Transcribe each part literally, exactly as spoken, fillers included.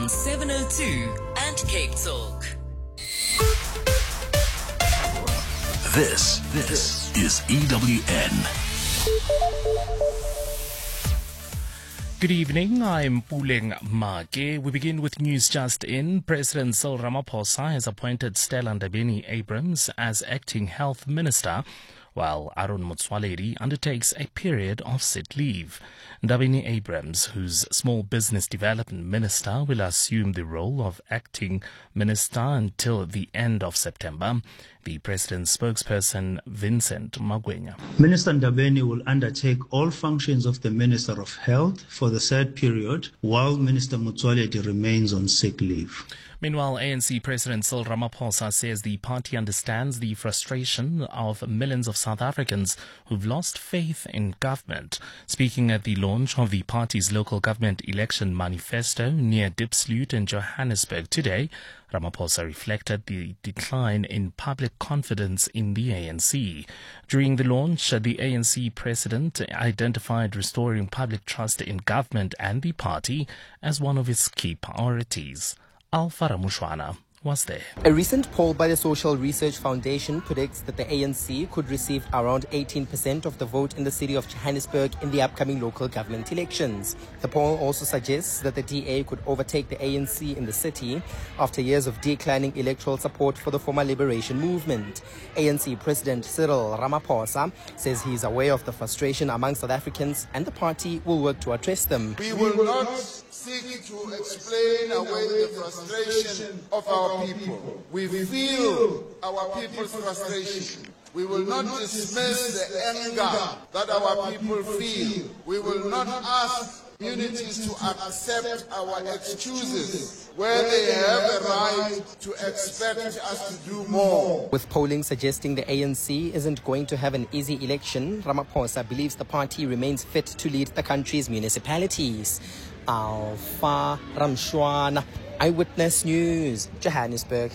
on seven oh two and Cape Talk. This, this is E W N. Good evening, I'm Puleng Make. We begin with news just in. President Cyril Ramaphosa has appointed Stella Ndabeni-Abrahams as acting health minister, while Aaron Motsoaledi undertakes a period of sick leave. Ndabeni-Abrahams, whose small business development minister, will assume the role of acting minister until the end of September. The president's spokesperson, Vincent Magwenya. Minister Ndabeni will undertake all functions of the Minister of Health for the said period, while Minister Motsoaledi remains on sick leave. Meanwhile, A N C President Cyril Ramaphosa says the party understands the frustration of millions of South Africans who've lost faith in government. Speaking at the launch of the party's local government election manifesto near Diepsloot in Johannesburg today, Ramaphosa reflected the decline in public confidence in the A N C. During the launch, the A N C president identified restoring public trust in government and the party as one of its key priorities. Alpha Ramushwana was there. A recent poll by the Social Research Foundation predicts that the A N C could receive around eighteen percent of the vote in the city of Johannesburg in the upcoming local government elections. The poll also suggests that the D A could overtake the A N C in the city after years of declining electoral support for the former liberation movement. A N C President Cyril Ramaphosa says he is aware of the frustration among South Africans and the party will work to address them. We will not seek to explain away the frustration of our people. We feel our people's frustration. We will not dismiss the anger that our people feel. We will not ask communities to accept our excuses where they have a right to expect us to do more. With polling suggesting the A N C isn't going to have an easy election, Ramaphosa believes the party remains fit to lead the country's municipalities. Alpha Ramshwana, Eyewitness News, Johannesburg.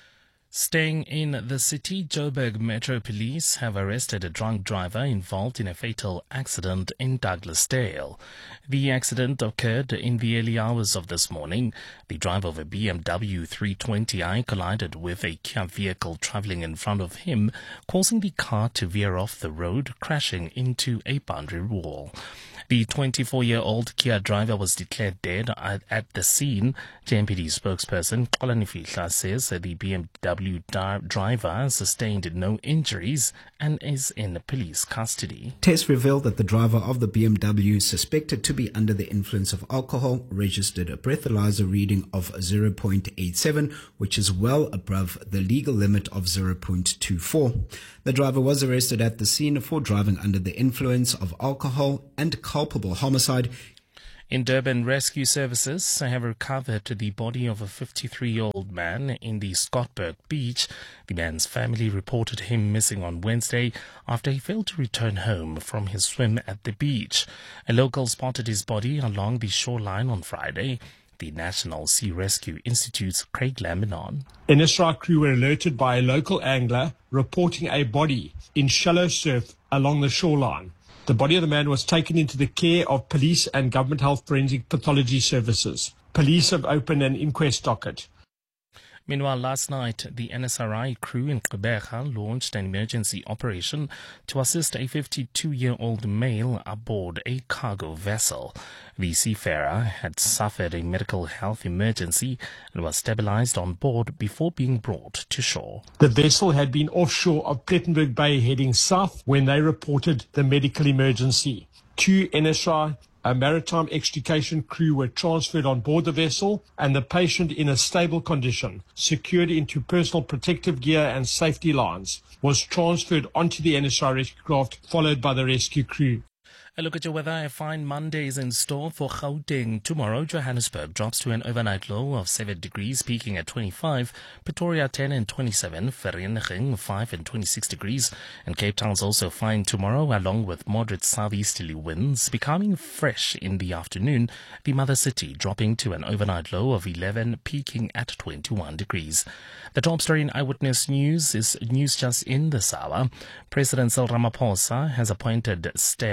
Staying in the city, Joburg Metro Police have arrested a drunk driver involved in a fatal accident in Douglasdale. The accident occurred in the early hours of this morning. The driver of a B M W three twenty i collided with a Kia vehicle travelling in front of him, causing the car to veer off the road, crashing into a boundary wall. The twenty-four-year-old Kia driver was declared dead at, at the scene. J M P D spokesperson Xolani Fihla says that the B M W di- driver sustained no injuries and is in police custody. Tests revealed that the driver of the B M W, suspected to be under the influence of alcohol, registered a breathalyzer reading of zero point eight seven, which is well above the legal limit of zero point two four. The driver was arrested at the scene for driving under the influence of alcohol and culpable homicide. In Durban, rescue services have recovered the body of a fifty-three-year-old man in the Scottburg beach. The man's family reported him missing on Wednesday after he failed to return home from his swim at the beach. A local spotted his body along the shoreline on Friday. The National Sea Rescue Institute's Craig Laminon. N S R crew were alerted by a local angler reporting a body in shallow surf along the shoreline. The body of the man was taken into the care of police and government health forensic pathology services. Police have opened an inquest docket. Meanwhile, last night, the N S R I crew in Gqeberha launched an emergency operation to assist a fifty-two-year-old male aboard a cargo vessel. The seafarer had suffered a medical health emergency and was stabilized on board before being brought to shore. The vessel had been offshore of Plettenberg Bay heading south when they reported the medical emergency. Two N S R I A maritime extrication crew were transferred on board the vessel and the patient, in a stable condition, secured into personal protective gear and safety lines, was transferred onto the N S R rescue craft, followed by the rescue crew. A look at your weather. A fine Monday is in store for Gauteng. Tomorrow, Johannesburg drops to an overnight low of seven degrees, peaking at twenty-five. Pretoria ten and twenty-seven. Vereeniging five and twenty-six degrees. And Cape Town's also fine tomorrow, along with moderate southeasterly winds, becoming fresh in the afternoon. The mother city dropping to an overnight low of eleven, peaking at twenty-one degrees. The top story in Eyewitness News is news just in this hour. President Cyril Ramaphosa has appointed Stella Ndabeni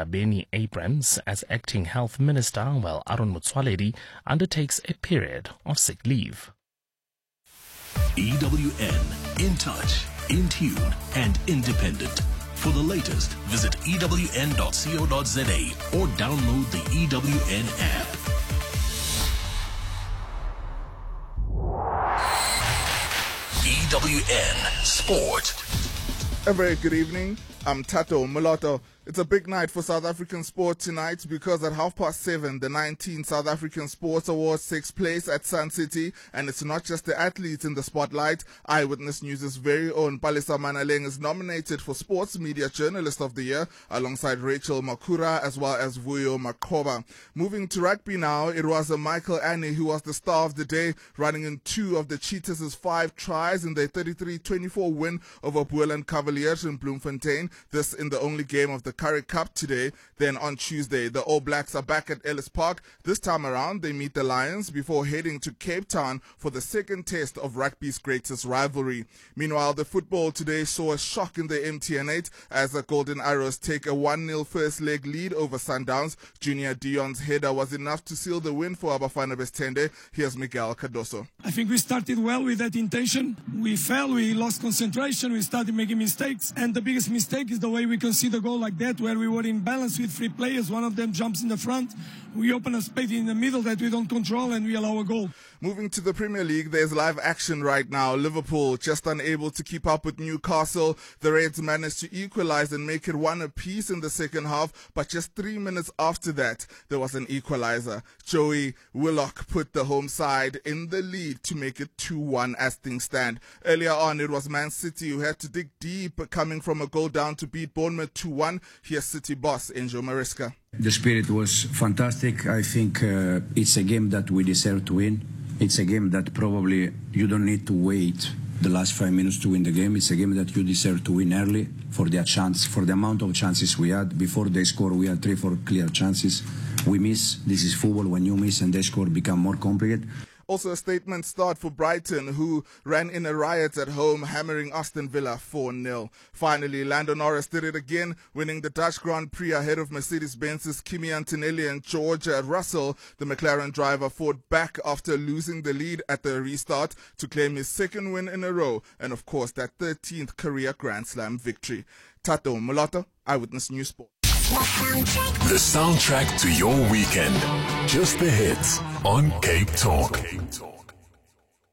Ngabeni Abrams as acting health minister, while Aaron Motsoaledi undertakes a period of sick leave. E W N, in touch, in tune, and independent. For the latest, visit E W N dot co dot za or download the E W N app. E W N Sport. A very good evening. I'm Tato Muloto. It's a big night for South African sport tonight because at half past seven, the nineteenth South African Sports Awards takes place at Sun City, and it's not just the athletes in the spotlight. Eyewitness News' very own Palesa Manaleng is nominated for Sports Media Journalist of the Year alongside Rachel Makura as well as Vuyo Makoba. Moving to rugby now, it was a Michael Annie who was the star of the day, running in two of the Cheetahs' five tries in their thirty-three twenty-four win over Boland Cavaliers in Bloemfontein. This in the only game of the Currie Cup today. Then on Tuesday, the All Blacks are back at Ellis Park. This time around, they meet the Lions before heading to Cape Town for the second test of rugby's greatest rivalry. Meanwhile, the football today saw a shock in the M T N eight as the Golden Arrows take a one nil first leg lead over Sundowns. Junior Dion's header was enough to seal the win for Abafana Bestende. Here's Miguel Cardoso. I think we started well with that intention. We fell, we lost concentration, we started making mistakes, and the biggest mistake is the way we concede a goal like that, where we were in balance with three players. One of them jumps in the front. We open a space in the middle that we don't control, and we allow a goal. Moving to the Premier League, there's live action right now. Liverpool just unable to keep up with Newcastle. The Reds managed to equalize and make it one apiece in the second half, but just three minutes after that, there was an equalizer. Joey Willock put the home side in the lead to make it two one as things stand. Earlier on, it was Man City who had to dig deep, coming from a goal down to beat Bournemouth two one. Here's City boss Enzo Mariska. The spirit was fantastic. I think uh, it's a game that we deserve to win. It's a game that probably you don't need to wait the last five minutes to win the game. It's a game that you deserve to win early for their chance, for the amount of chances we had. Before they score, we had three, four clear chances. We miss. This is football. When you miss and they score, become more complicated. Also a statement start for Brighton, who ran in a riot at home, hammering Aston Villa four nil. Finally, Lando Norris did it again, winning the Dutch Grand Prix ahead of Mercedes-Benz's Kimi Antonelli and George Russell. The McLaren driver fought back after losing the lead at the restart to claim his second win in a row, and of course that thirteenth career Grand Slam victory. Tato Muloto, Eyewitness News Sport. The soundtrack to your weekend. Just the hits on Cape Talk.